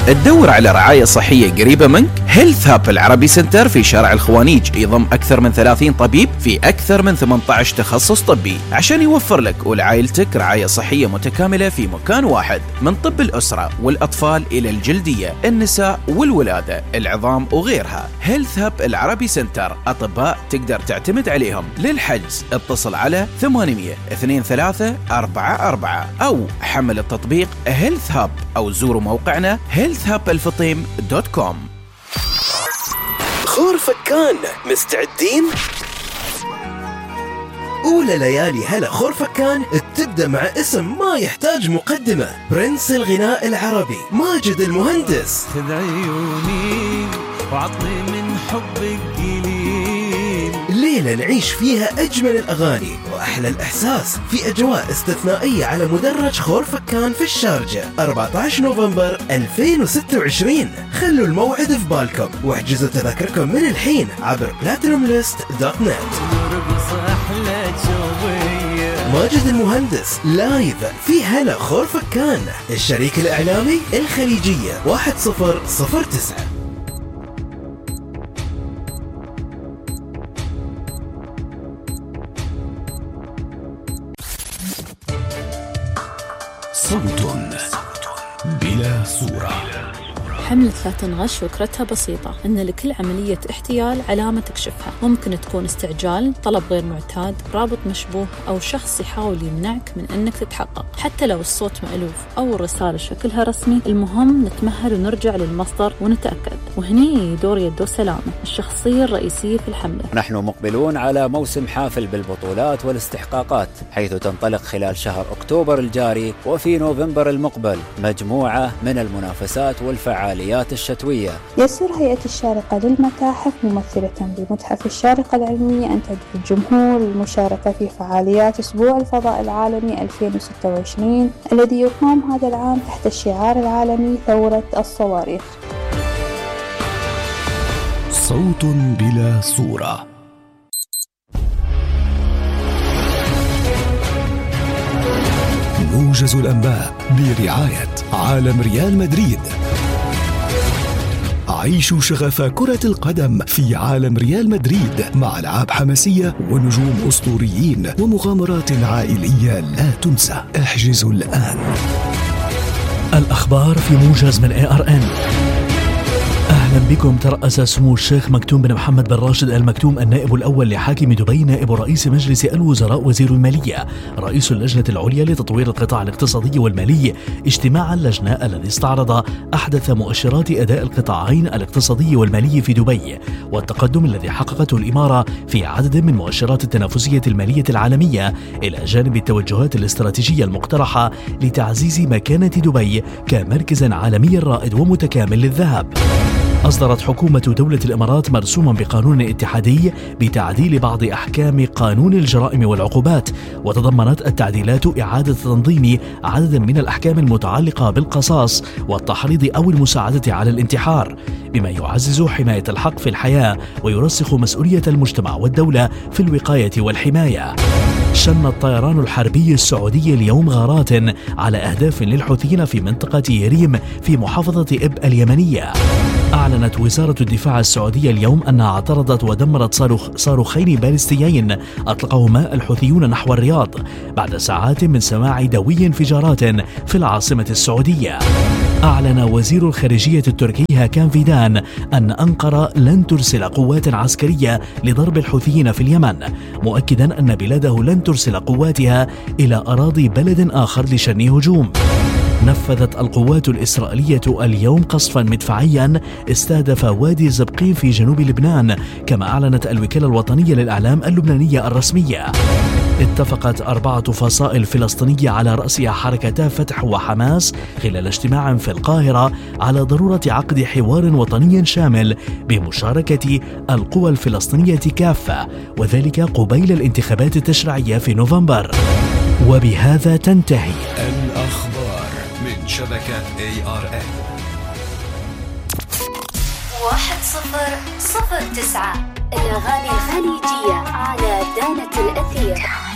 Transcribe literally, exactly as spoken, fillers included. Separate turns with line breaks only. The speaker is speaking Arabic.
تدور على رعاية صحية قريبة منك؟ هيلث هاب العربي سنتر في شارع الخوانيج يضم أكثر من ثلاثين طبيب في أكثر من ثمانية عشر تخصص طبي عشان يوفر لك ولعائلتك رعاية صحية متكاملة في مكان واحد، من طب الأسرة والأطفال إلى الجلدية، النساء والولادة، العظام وغيرها. هيلث هاب العربي سنتر أطباء تقدر تعتمد عليهم. للحجز اتصل على ثمانمية اثنين ثلاثة أربعة أربعة أو حمل التطبيق هيلث هاب أو زوروا موقعنا هيلث هاب الفطيم دوت كوم.
خور فكان مستعدين؟ أولى ليالي هلا خور فكان تبدأ مع اسم ما يحتاج مقدمة، برنس الغناء العربي ماجد المهندس.
خذ عيوني وعطني من حبك قليل،
ليلة نعيش فيها أجمل الأغاني وأحلى الإحساس في أجواء استثنائية على مدرج خور فكان في الشارجة أربعة عشر نوفمبر ألفين وستة وعشرين. خلوا الموعد في بالكم واحجزوا تذاكركم من الحين عبر بلاتينوم ليست دوت نت. ماجد المهندس لايف في هلا خور فكان. الشريك الإعلامي الخليجية واحد صفر صفر تسعة.
صوت بلا صورة.
حملة لا تنغش فكرتها بسيطة، إن لكل عملية احتيال علامة تكشفها. ممكن تكون استعجال، طلب غير معتاد، رابط مشبوه، أو شخص يحاول يمنعك من أنك تتحقق. حتى لو الصوت مألوف أو الرسالة شكلها رسمي، المهم نتمهل ونرجع للمصدر ونتأكد. وهني دور يدو سلامة الشخصية الرئيسية في الحملة.
نحن مقبلون على موسم حافل بالبطولات والاستحقاقات، حيث تنطلق خلال شهر أكتوبر الجاري وفي نوفمبر المقبل مجموعة من المنافسات والفعاليات الشتوية.
يسر هيئة الشارقة للمتاحف ممثلة بمتحف الشارقة العلمية أن تدعو الجمهور للمشاركة في فعاليات أسبوع الفضاء العالمي ألفين وستة وعشرين الذي يقام هذا العام تحت الشعار العالمي ثورة الصواريخ.
صوت بلا صورة. موجز الأنباء برعاية عالم ريال مدريد. عيشوا شغف كرة القدم في عالم ريال مدريد مع ألعاب حماسية ونجوم أسطوريين ومغامرات عائلية لا تنسى. احجزوا الآن.
الأخبار في موجز من إيه آر إن. أهلا بكم. ترأس سمو الشيخ مكتوم بن محمد بن راشد آل مكتوم النائب الأول لحاكم دبي نائب رئيس مجلس الوزراء وزير المالية رئيس اللجنة العليا لتطوير القطاع الاقتصادي والمالي اجتماع اللجنة الذي استعرض أحدث مؤشرات أداء القطاعين الاقتصادي والمالي في دبي والتقدم الذي حققته الإمارة في عدد من مؤشرات التنافسية المالية العالمية إلى جانب التوجهات الاستراتيجية المقترحة لتعزيز مكانة دبي كمركز عالمي رائد ومتكامل للذهب. أصدرت حكومة دولة الإمارات مرسوما بقانون اتحادي بتعديل بعض أحكام قانون الجرائم والعقوبات، وتضمنت التعديلات إعادة تنظيم عدد من الأحكام المتعلقة بالقصاص والتحريض أو المساعدة على الانتحار، بما يعزز حماية الحق في الحياة ويرسخ مسؤولية المجتمع والدولة في الوقاية والحماية. شن الطيران الحربي السعودي اليوم غارات على أهداف للحوثيين في منطقة يريم في محافظة إب اليمنية. أعلنت وزارة الدفاع السعودية اليوم أنها اعترضت ودمرت صاروخ صاروخين باليستيين أطلقهما الحوثيون نحو الرياض بعد ساعات من سماع دوي انفجارات في العاصمة السعودية. أعلن وزير الخارجية التركي هاكان فيدان أن أنقرة لن ترسل قوات عسكرية لضرب الحوثيين في اليمن، مؤكدا أن بلاده لن ترسل قواتها إلى أراضي بلد آخر لشن هجوم. نفذت القوات الإسرائيلية اليوم قصفا مدفعيا استهدف وادي زبقين في جنوب لبنان، كما أعلنت الوكالة الوطنية للإعلام اللبنانية الرسمية. اتفقت أربعة فصائل فلسطينية على رأسها حركتا فتح وحماس خلال اجتماع في القاهرة على ضرورة عقد حوار وطني شامل بمشاركة القوى الفلسطينية كافة، وذلك قبيل الانتخابات التشريعية في نوفمبر. وبهذا تنتهي
الأخبار من شبكة إيه آر إن.
واحد صفر صفر تسعة الأغاني الخليجية على دانة الأثير.